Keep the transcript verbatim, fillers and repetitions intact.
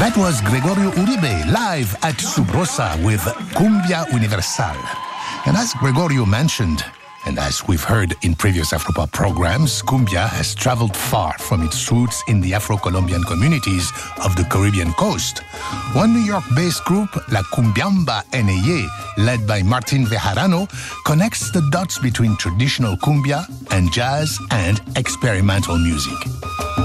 That was Gregorio Uribe live at Subrosa with Cumbia Universal. And as Gregorio mentioned, and as we've heard in previous Afropop programs, cumbia has traveled far from its roots in the Afro-Colombian communities of the Caribbean coast. One New York-based group, La Cumbiamba N A Y, led by Martin Bejarano, connects the dots between traditional cumbia and jazz and experimental music.